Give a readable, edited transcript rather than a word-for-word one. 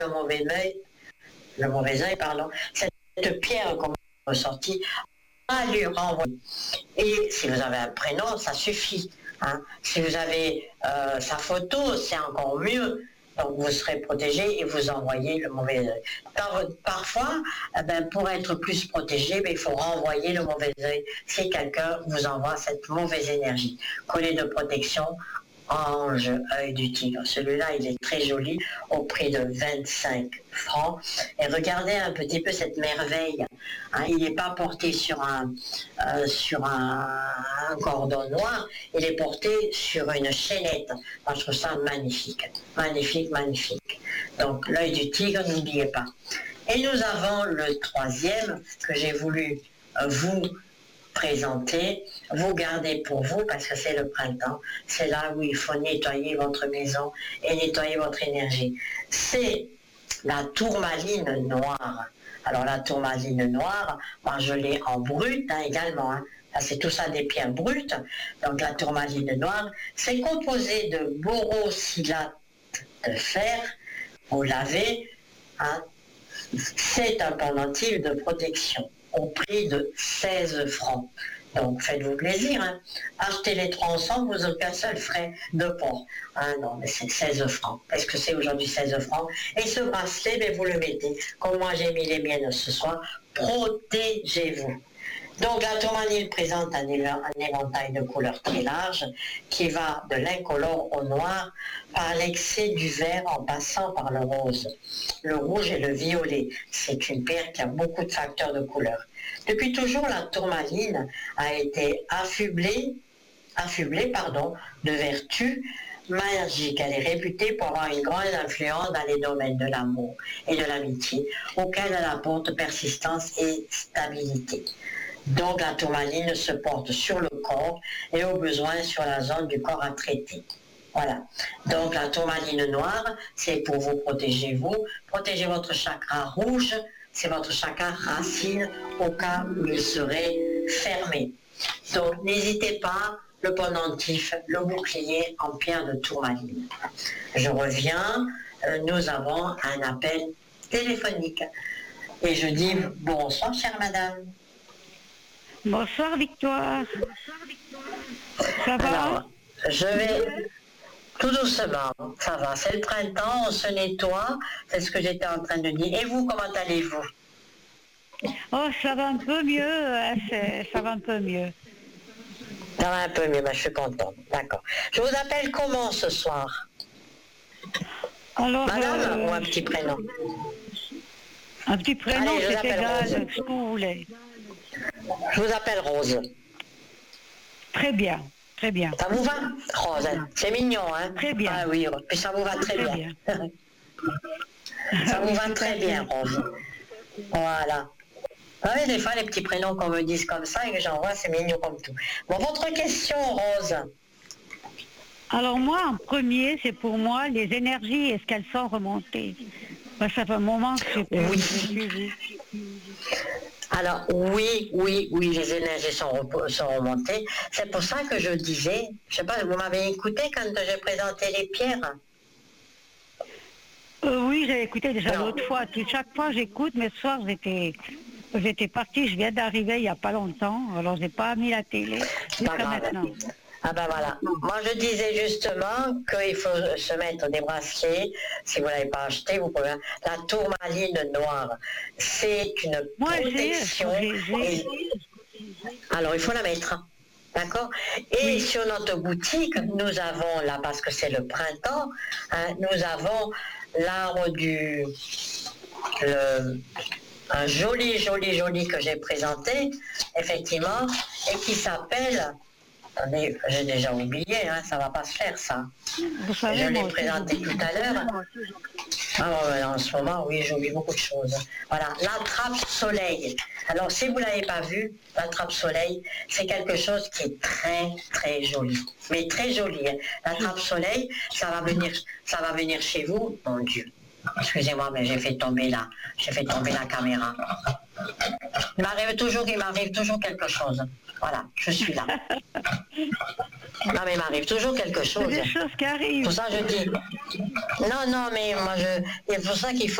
le mauvais œil, pardon, cette pierre qu'on a ressortie, à lui renvoyer. Et si vous avez un prénom, ça suffit. Hein. Si vous avez sa photo, c'est encore mieux. Donc vous serez protégé et vous envoyez le mauvais œil. Parfois, pour être plus protégé, il faut renvoyer le mauvais œil si quelqu'un vous envoie cette mauvaise énergie. Collier de protection, Ange, œil du tigre. Celui-là, il est très joli, au prix de 25 francs. Et regardez un petit peu cette merveille. Hein, il n'est pas porté sur un cordon noir, il est porté sur une chaînette. Moi, je trouve ça magnifique. Magnifique, magnifique. Donc, l'œil du tigre, n'oubliez pas. Et nous avons le troisième que j'ai voulu vous présenter, vous gardez pour vous parce que c'est le printemps, c'est là où il faut nettoyer votre maison et nettoyer votre énergie. C'est la tourmaline noire. Alors la tourmaline noire, moi je l'ai en brut également. Hein. C'est tout ça des pierres brutes. Donc la tourmaline noire, c'est composé de borosylate de fer. Vous l'avez. Hein. C'est un pendentif de protection au prix de 16 francs. Donc faites-vous plaisir. Hein. Achetez les trois ensemble, vous n'avez qu'un seul frais de port. Ah non, mais c'est 16 francs. Est-ce que c'est aujourd'hui 16 francs? Et ce bracelet, vous le mettez. Comme moi j'ai mis les miennes ce soir, protégez-vous. Donc la tourmaline présente un éventail de couleurs très large qui va de l'incolore au noir par l'excès du vert en passant par le rose. Le rouge et le violet, c'est une pierre qui a beaucoup de facteurs de couleur. Depuis toujours, la tourmaline a été affublée de vertus magiques. Elle est réputée pour avoir une grande influence dans les domaines de l'amour et de l'amitié, auxquels elle apporte persistance et stabilité. Donc la tourmaline se porte sur le corps et au besoin sur la zone du corps à traiter. Voilà. Donc la tourmaline noire, c'est pour vous protéger votre chakra rouge, c'est votre chakra racine au cas où il serait fermé. Donc n'hésitez pas, le pendentif, le bouclier en pierre de tourmaline. Je reviens, nous avons un appel téléphonique. Et je dis bonsoir chère madame. Bonsoir Victoire. Ça va? Alors, je vais tout doucement, ça va. C'est le printemps, on se nettoie, c'est ce que j'étais en train de dire. Et vous, comment allez-vous? Oh, ça va un peu mieux, ça va un peu mieux. Ça va un peu mieux, je suis contente, d'accord. Je vous appelle comment ce soir? Alors, madame ou un petit prénom? Un petit prénom, allez, c'est égal, Rose. ce que vous voulez. Je vous appelle Rose. Très bien, très bien. Ça vous va, Rose? C'est mignon, hein? Très bien. Ah oui, puis ça vous va très bien. Ça vous va très bien, Rose. Voilà. Ah oui, des fois, les petits prénoms qu'on me dise comme ça et que j'envoie, c'est mignon comme tout. Bon, votre question, Rose? Alors moi, en premier, c'est pour moi, les énergies, est-ce qu'elles sont remontées? Ça fait un moment que je sais plus. Alors oui, les énergies sont remontées. C'est pour ça que je disais, je sais pas, vous m'avez écouté quand j'ai présenté les pierres? Oui, j'ai écouté déjà l'autre fois. Chaque fois j'écoute, mais ce soir j'étais partie, je viens d'arriver il n'y a pas longtemps, alors j'ai pas mis la télé jusqu'à maintenant. Ah ben voilà. Moi je disais justement qu'il faut se mettre des bracelets. Si vous ne l'avez pas acheté, vous pouvez. La tourmaline noire, c'est une protection. Alors il faut la mettre. D'accord? Et sur notre boutique, nous avons là, parce que c'est le printemps, hein, nous avons l'arbre un joli que j'ai présenté, effectivement, et qui s'appelle. Attendez, j'ai déjà oublié, hein, ça va pas se faire ça. Je l'ai présenté tout à l'heure. En ce moment, oui, j'oublie beaucoup de choses. Voilà, l'attrape-soleil. Alors, si vous ne l'avez pas vu, l'attrape-soleil, c'est quelque chose qui est très, très joli. Mais très joli. Hein. L'attrape-soleil, ça va venir chez vous. Mon Dieu. Excusez-moi, mais j'ai fait tomber la caméra. Il m'arrive toujours quelque chose. Voilà, je suis là. Non, mais il m'arrive toujours quelque chose. C'est des choses qui arrivent. Pour ça, je dis... Non, mais moi, c'est pour ça qu'il faut